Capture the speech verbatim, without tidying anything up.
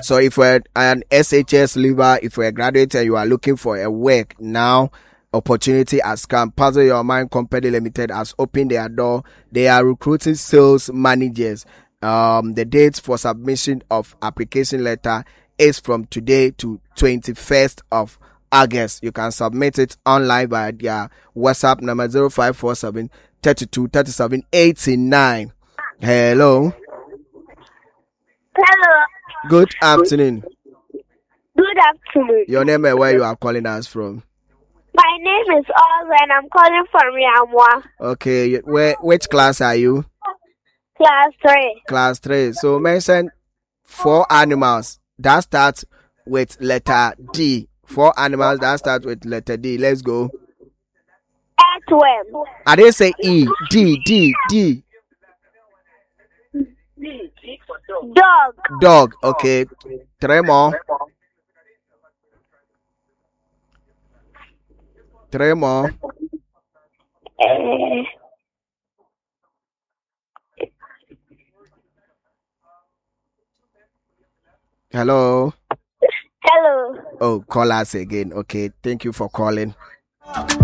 So if you're an S H S leaver, if you're a graduate and you are looking for a work now, opportunity has come. Puzzle Your Mind Company Limited has opened their door. They are recruiting sales managers. Um, the date for submission of application letter is from today to twenty-first of August. You can submit it online via their WhatsApp number zero five four seven, three two, three seven, eight nine. Hello. Hello. Good afternoon. Good afternoon. Your name and where you are calling us from? My name is Olga and I'm calling from Yamwa. Okay, where which class are you? Class three. Class three. So mention four animals that start with letter D. Four animals that start with letter D. Let's go. Earthworm. I didn't say E. D. D. D. Dog. Dog. Okay. Three more. Three more. Uh, Hello. hello. Oh, call us again. Okay. Thank you for calling.